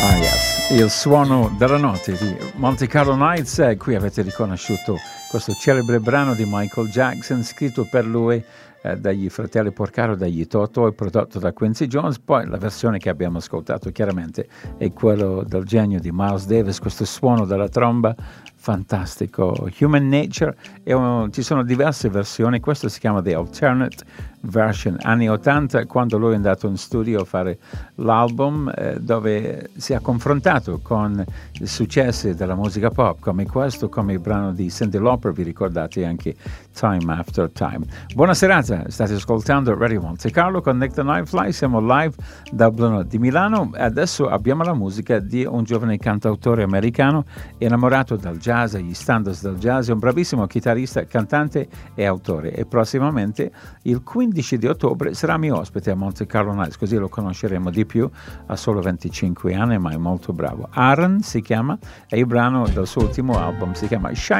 Ah yes, il suono della notte di Monte Carlo Nights. Qui avete riconosciuto questo celebre brano di Michael Jackson scritto per lui dagli fratelli Porcaro, dagli Toto, e prodotto da Quincy Jones. Poi la versione che abbiamo ascoltato chiaramente è quello del genio di Miles Davis, questo suono della tromba fantastico. Human Nature, ci sono diverse versioni, questo si chiama The Alternate Version, anni 80, quando lui è andato in studio a fare l'album, dove si è confrontato con i successi della musica pop come questo, come il brano di Cyndi Lauper, vi ricordate anche Time After Time. Buona serata, state ascoltando Radio Monte Carlo con Nick the Nightfly, siamo live da Bruno di Milano. Adesso abbiamo la musica di un giovane cantautore americano innamorato del jazz, gli standards del jazz, è un bravissimo chitarrista, cantante e autore, e prossimamente il 15 di ottobre sarà mio ospite a Monte Carlo Nights, così lo conosceremo di più. Ha solo 25 anni ma è molto bravo. Aaron si chiama, e il brano del suo ultimo album si chiama Shine